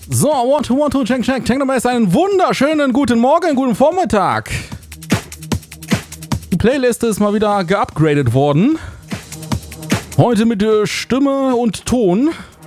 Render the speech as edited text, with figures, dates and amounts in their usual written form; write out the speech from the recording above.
So, one, two, check. Technobass, einen wunderschönen guten Morgen, guten Vormittag. Die Playliste ist mal wieder geupgradet worden. Heute mit Stimme und Ton.